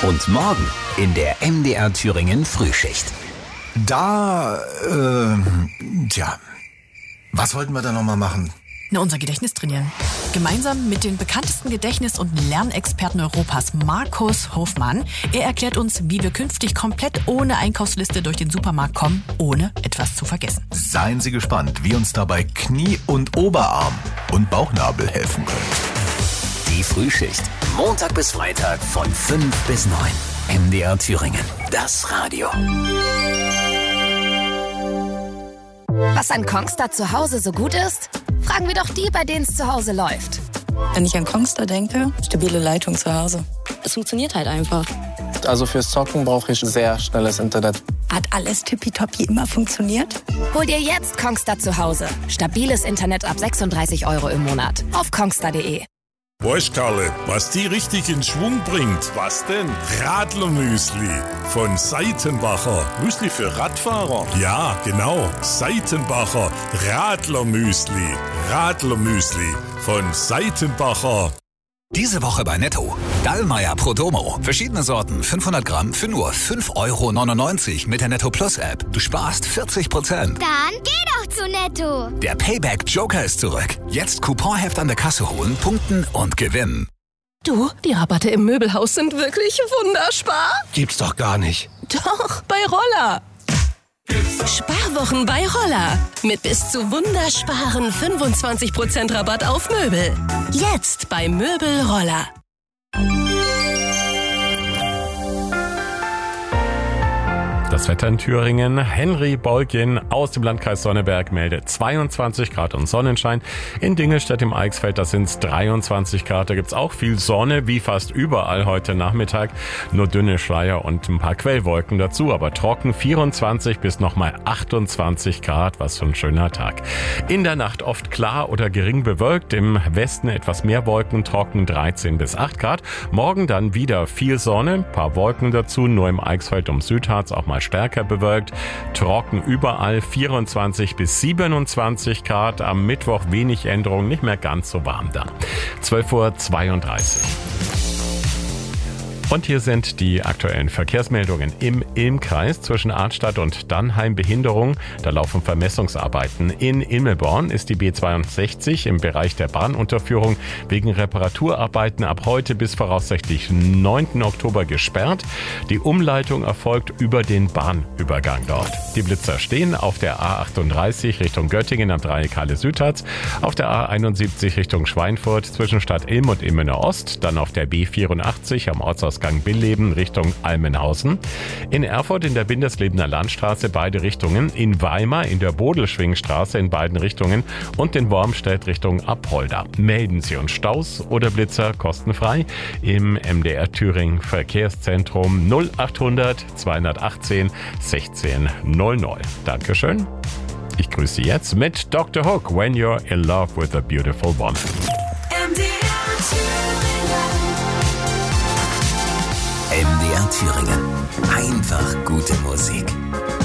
Und morgen in der MDR Thüringen Frühschicht. Was wollten wir da nochmal machen? Unser Gedächtnis trainieren. Gemeinsam mit den bekanntesten Gedächtnis- und Lernexperten Europas, Markus Hofmann. Er erklärt uns, wie wir künftig komplett ohne Einkaufsliste durch den Supermarkt kommen, ohne etwas zu vergessen. Seien Sie gespannt, wie uns dabei Knie- und Oberarm und Bauchnabel helfen können. Die Frühschicht. Montag bis Freitag von 5 bis 9. MDR Thüringen. Das Radio. Was an Kongstar zu Hause so gut ist? Fragen wir doch die, bei denen es zu Hause läuft. Wenn ich an Kongstar denke, stabile Leitung zu Hause. Es funktioniert halt einfach. Also fürs Zocken brauche ich sehr schnelles Internet. Hat alles tippitoppi immer funktioniert? Hol dir jetzt Kongstar zu Hause. Stabiles Internet ab 36 € im Monat. Auf kongstar.de. Weißt Karle, was die richtig in Schwung bringt? Was denn? Radlermüsli von Seitenbacher. Müsli für Radfahrer? Ja, genau. Seitenbacher Radlermüsli. Radlermüsli von Seitenbacher. Diese Woche bei Netto. Dallmayr Prodomo. Verschiedene Sorten, 500 Gramm für nur 5,99 € mit der Netto Plus App. Du sparst 40%. Dann geh doch zu Netto. Der Payback Joker ist zurück. Jetzt Couponheft an der Kasse holen, punkten und gewinnen. Du, die Rabatte im Möbelhaus sind wirklich wunderspar. Gibt's doch gar nicht. Doch, bei Roller. Sparwochen bei Roller. Mit bis zu wundersparen 25% Rabatt auf Möbel. Jetzt bei Möbel Roller. Das Wetter in Thüringen. Henry Bolkin aus dem Landkreis Sonneberg meldet 22 Grad und Sonnenschein. In Dingelstedt im Eichsfeld, das sind 23 Grad. Da gibt's auch viel Sonne, wie fast überall heute Nachmittag. Nur dünne Schleier und ein paar Quellwolken dazu, aber trocken 24 bis nochmal 28 Grad. Was für ein schöner Tag. In der Nacht oft klar oder gering bewölkt. Im Westen etwas mehr Wolken, trocken 13 bis 8 Grad. Morgen dann wieder viel Sonne, ein paar Wolken dazu. Nur im Eichsfeld um Südharz auch mal stärker bewölkt, trocken überall 24 bis 27 Grad, am Mittwoch wenig Änderungen, nicht mehr ganz so warm dann. 12:32 Uhr. Und hier sind die aktuellen Verkehrsmeldungen im Ilm-Kreis zwischen Arnstadt und Dannheim. Behinderung, da laufen Vermessungsarbeiten. In Immelborn ist die B62 im Bereich der Bahnunterführung wegen Reparaturarbeiten ab heute bis voraussichtlich 9. Oktober gesperrt. Die Umleitung erfolgt über den Bahnübergang dort. Die Blitzer stehen auf der A38 Richtung Göttingen am Dreieck Halle-Südharz, auf der A71 Richtung Schweinfurt zwischen Stadt Ilm und Ilmenau Ost, dann auf der B84 am Ortsausgang Billeben Richtung Almenhausen. In Erfurt in der Bindeslebener Landstraße beide Richtungen, in Weimar in der Bodelschwingstraße in beiden Richtungen und in Wormstedt Richtung Apolda. Melden Sie uns Staus oder Blitzer kostenfrei im MDR Thüringen Verkehrszentrum 0800 218 1600. Dankeschön. Ich grüße Sie jetzt mit Dr. Hook, When You're in Love with a Beautiful Woman. MDR Thüringen. Einfach gute Musik.